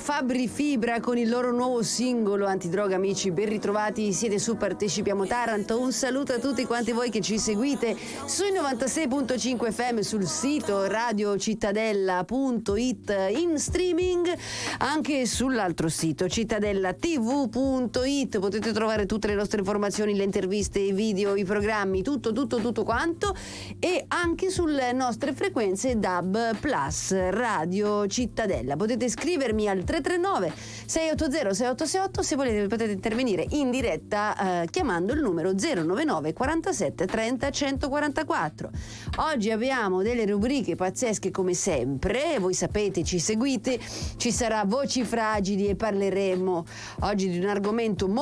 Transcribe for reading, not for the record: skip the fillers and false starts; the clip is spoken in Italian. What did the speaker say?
Fabri Fibra con il loro nuovo singolo Antidroga. Amici, ben ritrovati, siete su Partecipiamo Taranto. Un saluto a tutti quanti voi che ci seguite sui 96.5 FM, sul sito radiocittadella.it, in streaming anche sull'altro sito cittadellatv.it. potete trovare tutte le nostre informazioni, le interviste, i video, i programmi, tutto quanto, e anche sulle nostre frequenze DAB Plus Radio Cittadella. Potete scrivermi al 339 680 6868, se volete potete intervenire in diretta chiamando il numero 099 47 30 144. Oggi abbiamo delle rubriche pazzesche come sempre, voi sapete, ci seguite, ci sarà Voci Fragili e parleremo oggi di un argomento